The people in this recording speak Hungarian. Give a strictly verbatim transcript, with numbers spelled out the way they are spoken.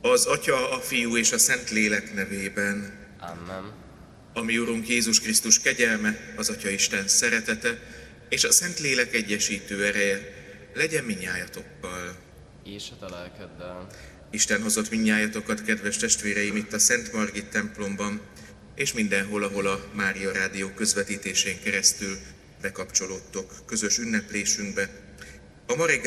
Az Atya, a Fiú és a Szentlélek nevében. Amen. A mi Urunk Jézus Krisztus kegyelme, az Atya Isten szeretete és a Szentlélek egyesítő ereje legyen minnyájatokkal. És a te lelkeddel. Isten hozott minnyájatokat, kedves testvéreim, itt a Szent Margit templomban, és mindenhol, ahol a Mária Rádió közvetítésén keresztül bekapcsolódtok közös ünneplésünkbe. A ma reggel